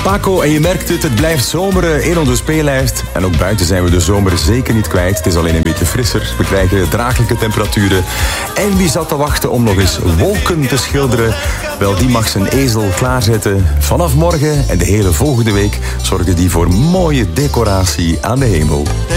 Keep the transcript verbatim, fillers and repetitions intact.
Paco, en je merkt het, het blijft zomeren in onze speellijst. En ook buiten zijn we de zomer zeker niet kwijt. Het is alleen een beetje frisser. We krijgen draaglijke temperaturen. En wie zat te wachten om nog eens wolken te schilderen? Wel, die mag zijn ezel klaarzetten. Vanaf morgen en de hele volgende week zorgen die voor mooie decoratie aan de hemel.